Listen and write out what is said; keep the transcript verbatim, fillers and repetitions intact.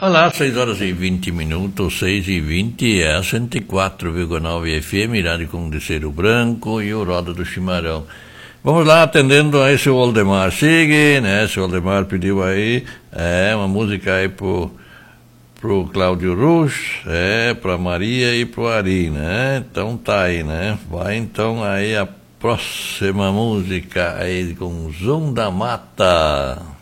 Olá, seis horas e vinte minutos, seis e vinte, é a cento e quatro vírgula nove F M, Rádio Condeiro Branco e o Roda do Chimarrão. Vamos lá, atendendo a esse Waldemar Sigue, né? Esse Waldemar pediu aí, é, uma música aí pro, pro Cláudio Rusch, é, pra Maria e pro Ari, né? Então tá aí, né? Vai então aí a próxima música aí com Zum da Mata.